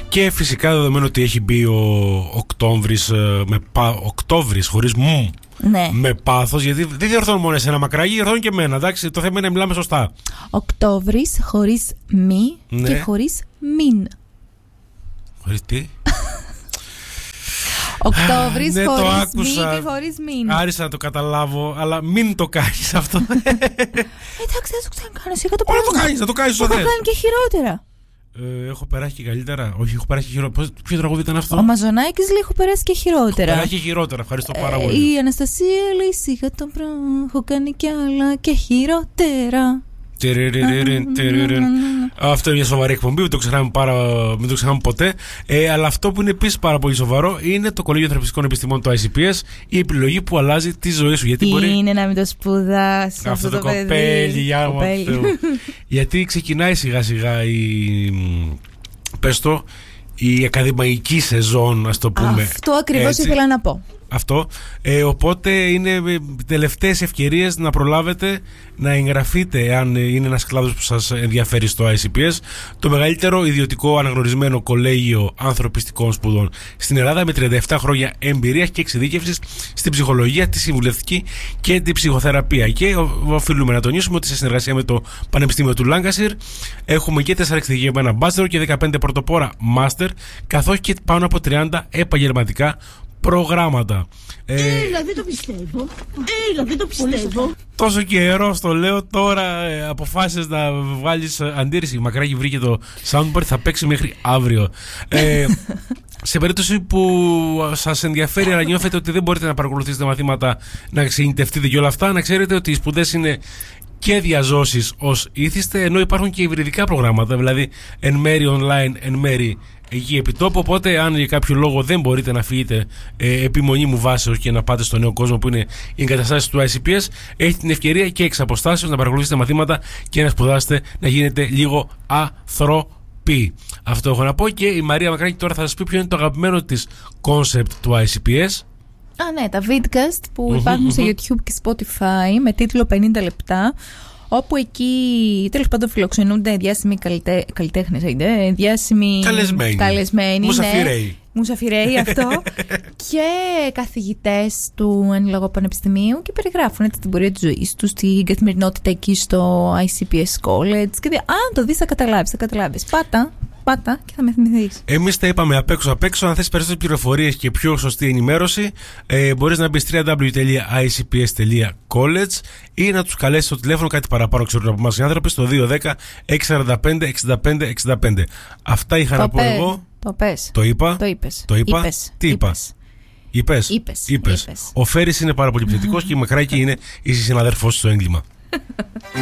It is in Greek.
Και φυσικά δεδομένου ότι έχει μπει ο Οκτώβρης, Οκτώβρης χωρίς μου. Ναι. Με πάθος, γιατί δεν διορθώνω μόνο εσένα μακράγι, διορθώνω και εμένα. Εντάξει, το θέμα είναι να μιλάμε σωστά. Οκτώβρης χωρίς μη, ναι, και χωρίς μην. Χωρίς τι? Οκτώβρης ναι, χωρίς μη και χωρίς μην. Άρισα να το καταλάβω, αλλά μην το κάνεις αυτό. Εντάξει, δεν το ξανακάνω. Σιγά το πράγμα. Πώς το κάνεις, θα το κάνεις στο δες. Έχω κάνει και χειρότερα. Έχω περάσει και καλύτερα. Όχι, έχω περάσει και χειρότερα. Ποιο τραγούδι ήταν αυτό? Ο Μαζονάκης λέει: έχω περάσει και χειρότερα. Έχω περάσει και χειρότερα. Ευχαριστώ πάρα πολύ. Η Αναστασία λέει: σιγά το πράγμα. Έχω κάνει κι άλλα και χειρότερα. Αυτό είναι μια σοβαρή εκπομπή, μην το ξεχνάμε ποτέ. Αλλά αυτό που είναι επίσης πάρα πολύ σοβαρό είναι το Κολέγιο Ανθρωπιστικών Επιστημών, το ICPS, η επιλογή που αλλάζει τη ζωή σου. Γιατί είναι να μην το σπουδάσει αυτό το κοπέλι, για γιατί ξεκινάει σιγά σιγά η ακαδημαϊκή σεζόν, ας το πούμε. Αυτό ακριβώς ήθελα να πω. Αυτό. Οπότε είναι τελευταίες ευκαιρίες να προλάβετε να εγγραφείτε, αν είναι ένας κλάδος που σας ενδιαφέρει, στο ICPS, το μεγαλύτερο ιδιωτικό αναγνωρισμένο κολέγιο ανθρωπιστικών σπουδών στην Ελλάδα, με 37 χρόνια εμπειρίας και εξειδίκευσης στην ψυχολογία, τη συμβουλευτική και την ψυχοθεραπεία. Και οφείλουμε να τονίσουμε ότι σε συνεργασία με το Πανεπιστήμιο του Λάγκασιρ έχουμε και 4 εξειδικευμένα bachelor και 15 πρωτοπόρα master, καθώς και πάνω από 30 επαγγελματικά προγράμματα. Δεν το πιστεύω. Δεν το πιστεύω. Τόσο καιρό στο λέω, τώρα αποφάσισες να βγάλεις αντίρρηση. Μακράγι βρήκε το soundboard, θα παίξει μέχρι αύριο. Σε περίπτωση που σας ενδιαφέρει αλλά νιώθετε ότι δεν μπορείτε να παρακολουθήσετε μαθήματα, να ξενιτευτείτε και όλα αυτά, να ξέρετε ότι οι σπουδές είναι και διαζώσεις ως ήθιστε, ενώ υπάρχουν και υβριδικά προγράμματα, δηλαδή εν μέρει online, εν μέρει εκεί επιτόπου. Οπότε, αν για κάποιο λόγο δεν μπορείτε να φύγετε επιμονή μου βάσεως και να πάτε στο νέο κόσμο που είναι οι εγκαταστάσεις του ICPS, έχετε την ευκαιρία και εξ αποστάσεως να παρακολουθήσετε μαθήματα και να σπουδάσετε, να γίνετε λίγο άνθρωποι. Αυτό έχω να πω. Και η Μαρία Μακράκη τώρα θα σας πει ποιο είναι το αγαπημένο της concept του ICPS. Ναι, τα vidcast που υπάρχουν σε YouTube και Spotify με τίτλο 50 λεπτά, όπου εκεί τέλος πάντων φιλοξενούνται διάσημοι καλλιτέχνες, διάσημοι καλεσμένοι, μουσαφιρέοι αυτό, και καθηγητές του εν λόγω πανεπιστημίου, και περιγράφουν την πορεία της ζωής τους, την καθημερινότητα εκεί στο ICPS College. Και αν το δεις θα καταλάβεις. Πάτα και θα με θυμηθείς. Εμείς τα είπαμε απ' έξω. Αν θες περισσότερες πληροφορίες και πιο σωστή ενημέρωση, μπορείς να μπεις www.icps.college ή να τους καλέσεις στο τηλέφωνο, κάτι παραπάνω ξέρουν από εμάς οι άνθρωποι, στο 210-645-65-65. Αυτά είχα να πω εγώ. Το πες. Το είπα. Το είπα. Τι είπα? Είπες. Ο Φέρης είναι πάρα πολύ επιθετικός και η Μακράκη είναι η συναδέρφος στο έγκλημα.